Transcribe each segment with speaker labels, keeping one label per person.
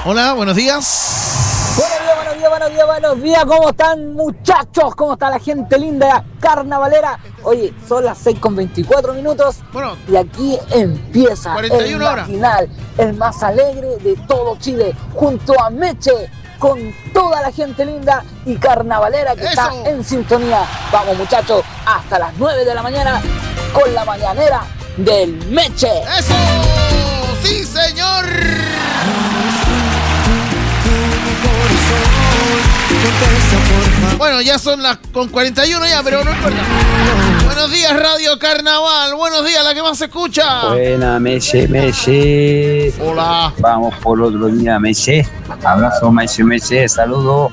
Speaker 1: Hola, buenos días.
Speaker 2: Buenos días, ¿cómo están, muchachos? ¿Cómo está la gente linda carnavalera? Oye, son las 6:24.
Speaker 1: Bueno,
Speaker 2: y aquí empieza
Speaker 1: 41 horas.
Speaker 2: Final, el más alegre de todo Chile, junto a Meche, con toda la gente linda y carnavalera que está en sintonía. Vamos, muchachos, hasta las 9 de la mañana con la mañanera del Meche.
Speaker 1: ¡Eso! ¡Sí, señor! Bueno, ya son las con 41 ya, pero no importa. Buenos días, Radio Carnaval. Buenos días, la que más se escucha.
Speaker 3: Buena, Meche.
Speaker 1: Hola.
Speaker 3: Vamos por otro día, Meche. Abrazo, Meche. Saludos.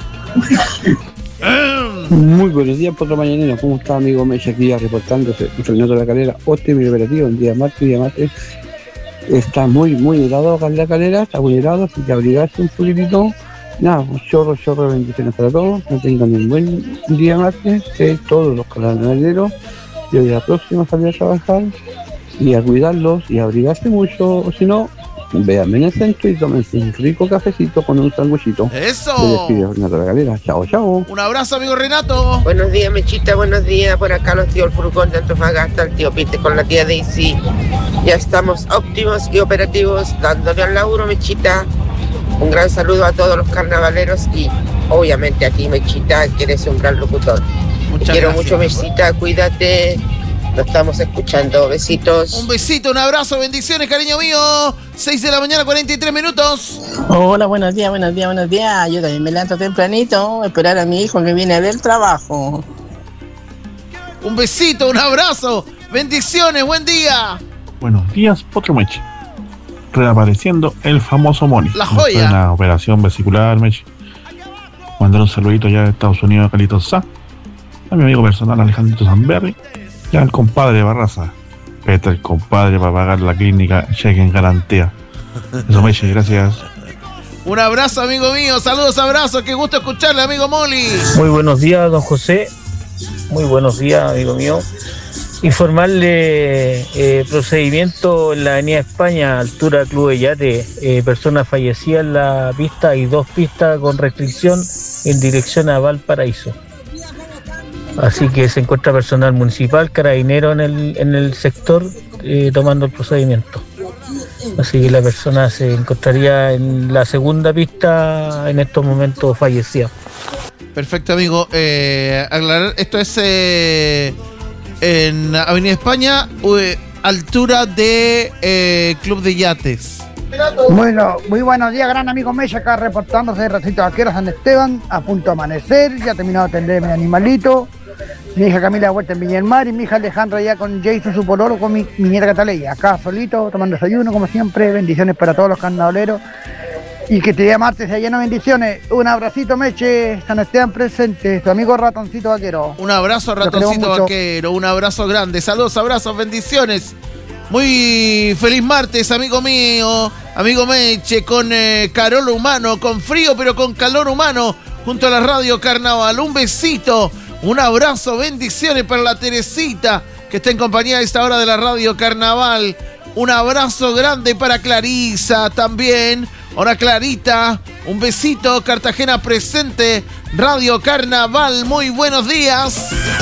Speaker 3: Muy buenos días, Potro Mañanero. ¿Cómo está, amigo Meche? Aquí ya reportándose. Fernando de la Calera, óptimo y operativo. Un día martes. Está muy helado acá en la Calera. Está muy helado, así que abrigarse un poquitito. Nada, chorro de bendiciones para todos. Que tengan un buen día martes. Que todos los carnavaleros, yo ya próximo salir a trabajar y a cuidarlos y a abrigarse mucho. O si no, véanme en el centro y tómense un rico cafecito con un sanguchito.
Speaker 1: ¡Eso!
Speaker 3: Se despide Renato de la Calera. Chao.
Speaker 1: Un abrazo, amigo Renato.
Speaker 4: Buenos días, Mechita, buenos días. Por acá los tíos El Furgón de Antofagasta, el tío Pite con la tía Daisy. Ya estamos óptimos y operativos, dándole al laburo, Mechita. Un gran saludo a todos los carnavaleros y obviamente a ti, Mechita, que eres un gran locutor. Te quiero mucho, Mechita, cuídate. Lo estamos escuchando. Besitos.
Speaker 1: Un besito, un abrazo, bendiciones, cariño mío. 6 de la mañana, 43 minutos.
Speaker 5: Hola, buenos días. Yo también me levanto tempranito a esperar a mi hijo que viene del trabajo.
Speaker 1: Un besito, un abrazo, bendiciones, buen día.
Speaker 6: Buenos días, Potro Meche. Reapareciendo el famoso Moni.
Speaker 1: La joya.
Speaker 6: En la operación vesicular, Meche. Mandar un saludito ya de Estados Unidos a Carlitos Sá, a mi amigo personal Alejandrito Zamberri, y al compadre Barraza. Este es el compadre para pagar la clínica, cheque en garantía. Eso, Meche, gracias.
Speaker 1: Un abrazo, amigo mío, saludos, abrazos, qué gusto escucharle, amigo Moli.
Speaker 7: Muy buenos días, don José. Muy buenos días, amigo mío. Informarle procedimiento en la Avenida España, altura Club de Yate, persona fallecida en la pista y 2 pistas con restricción en dirección a Valparaíso. Así que se encuentra personal municipal, carabinero en el sector tomando el procedimiento. Así que la persona se encontraría en la segunda pista en estos momentos fallecida.
Speaker 1: Perfecto, amigo. Aclarar, esto es en Avenida España, altura de Club de Yates.
Speaker 8: Bueno, muy buenos días, gran amigo Meche, acá reportándose de Recinto Vaquero San Esteban, a punto de amanecer, ya he terminado de atender a mi animalito, mi hija Camila de vuelta en Viña del Mar y mi hija Alejandra ya con Jason, su pololo, con mi nieta Cataleya, acá solito, tomando desayuno, como siempre, bendiciones para todos los carnavaleros, y que te día martes se lleno de bendiciones. Un abracito, Meche, San Esteban presente, tu amigo Ratoncito Vaquero.
Speaker 1: Un abrazo, Ratoncito Vaquero, un abrazo grande, saludos, abrazos, bendiciones. Muy feliz martes, amigo mío, amigo Meche, con calor humano, con frío pero con calor humano, junto a la Radio Carnaval. Un besito, un abrazo, bendiciones para la Teresita, que está en compañía a esta hora de la Radio Carnaval. Un abrazo grande para Clarisa también. Hola, Clarita, un besito, Cartagena presente, Radio Carnaval, muy buenos días.